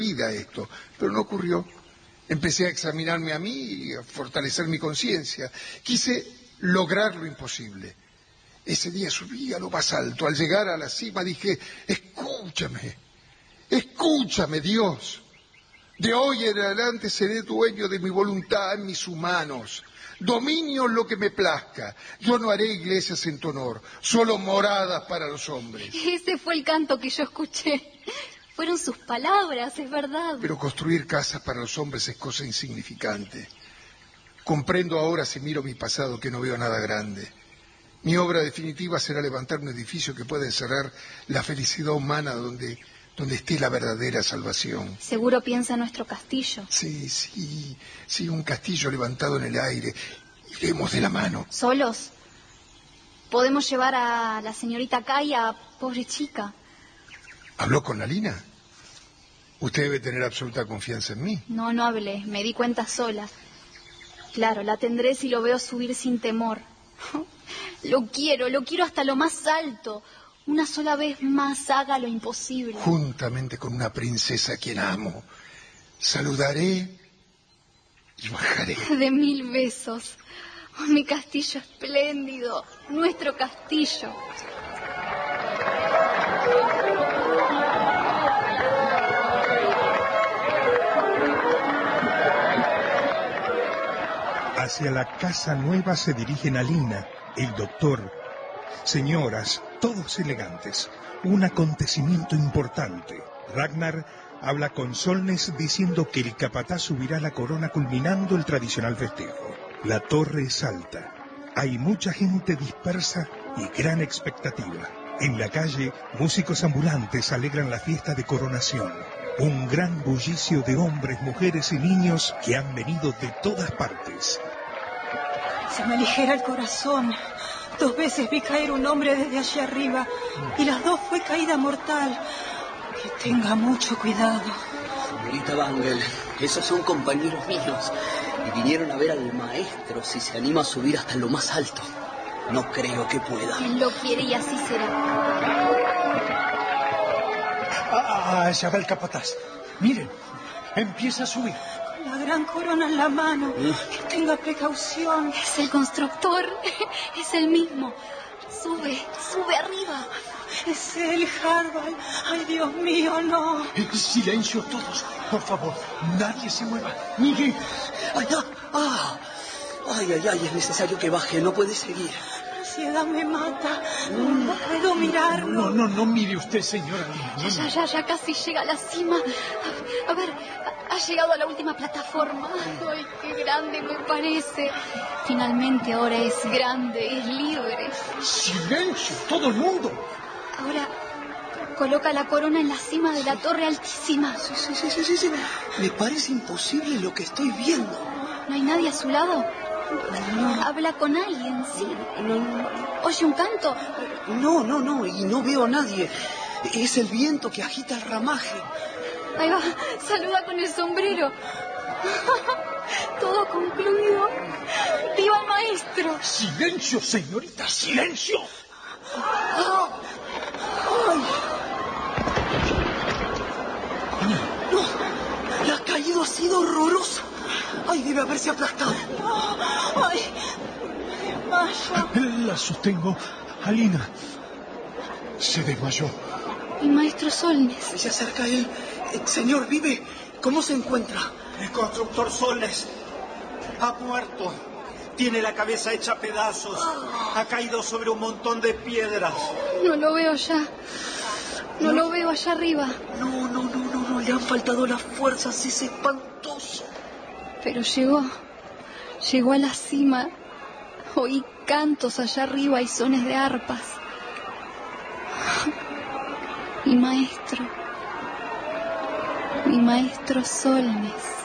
vida esto, pero no ocurrió. Empecé a examinarme a mí y a fortalecer mi conciencia. Quise lograr lo imposible. Ese día subí a lo más alto. Al llegar a la cima dije, escúchame, escúchame, Dios. De hoy en adelante seré dueño de mi voluntad en mis manos. Dominio lo que me plazca. Yo no haré iglesias en tu honor, solo moradas para los hombres. Ese fue el canto que yo escuché. Fueron sus palabras, es verdad. Pero construir casas para los hombres es cosa insignificante. Comprendo ahora, si miro mi pasado, que no veo nada grande. Mi obra definitiva será levantar un edificio que pueda encerrar la felicidad humana donde esté la verdadera salvación. Seguro piensa en nuestro castillo. Sí, un castillo levantado en el aire. Iremos de la mano. ¿Solos? Podemos llevar a la señorita Kaya, pobre chica. ¿Habló con Alina? Usted debe tener absoluta confianza en mí. No hablé, me di cuenta sola. Claro, la tendré si lo veo subir sin temor. Lo quiero hasta lo más alto. Una sola vez más haga lo imposible. Juntamente con una princesa a quien amo, saludaré y bajaré. De 1000 besos. Oh, mi castillo espléndido, nuestro castillo. Hacia la casa nueva se dirigen Alina, el doctor, señoras, todos elegantes. Un acontecimiento importante. Ragnar habla con Solnes diciendo que el capataz subirá la corona culminando el tradicional festejo. La torre es alta. Hay mucha gente dispersa y gran expectativa. En la calle, músicos ambulantes alegran la fiesta de coronación. Un gran bullicio de hombres, mujeres y niños que han venido de todas partes. Se me aligera el corazón. 2 veces vi caer un hombre desde allí arriba y las 2 fue caída mortal. Que tenga mucho cuidado. Señorita Wangel, esos son compañeros míos y vinieron a ver al maestro si se anima a subir hasta lo más alto. No creo que pueda. Él lo quiere y así será. Allá va el capataz. Miren, empieza a subir. La gran corona en la mano. Que tenga precaución. Es el constructor. Es el mismo. Sube arriba. Es él, Harvard. Ay, Dios mío, no. Silencio todos, por favor. Nadie se mueva. Mire. Allá. Ay, es necesario que baje. No puede seguir. La ansiedad me mata. No puedo mirar. No mire usted, señora. Ya casi llega a la cima. A ver, ha llegado a la última plataforma. Ay, qué grande me parece. Finalmente ahora es grande, es libre. Silencio, todo el mundo. Ahora coloca la corona en la cima de la torre altísima. Sí. Me parece imposible lo que estoy viendo. ¿No hay nadie a su lado? No. Habla con alguien, sí. No. ¿Oye un canto? No, y no veo a nadie. Es el viento que agita el ramaje. Ahí va, saluda con el sombrero. Todo concluido. ¡Viva el maestro! Silencio, señorita, silencio. ¡Ay! No, la caída ha sido horrorosa. ¡Ay, debe haberse aplastado! ¡Ay! Desmayo. La sostengo. Alina se desmayó. ¿Y maestro Solnes? Se acerca él. Señor, ¿vive? ¿Cómo se encuentra? El constructor Solnes ha muerto. Tiene la cabeza hecha pedazos. Ha caído sobre un montón de piedras. No lo veo ya. No lo veo allá arriba. No. Le han faltado las fuerzas. Es espantoso. Pero llegó a la cima. Oí cantos allá arriba y sones de arpas. Mi maestro Solnes.